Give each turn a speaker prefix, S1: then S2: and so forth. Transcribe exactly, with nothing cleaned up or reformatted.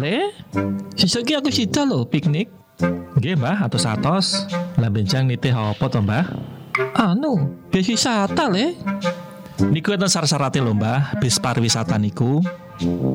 S1: le. Sesuk iki aku sida lho piknik.
S2: Nggih, Mbah, atos-atos. Lah benjang nitih apa to, Mbah?
S1: Anu, bis wisata le.
S2: Niku enten syarat-syarate lho, Mbah. Bis pariwisata niku.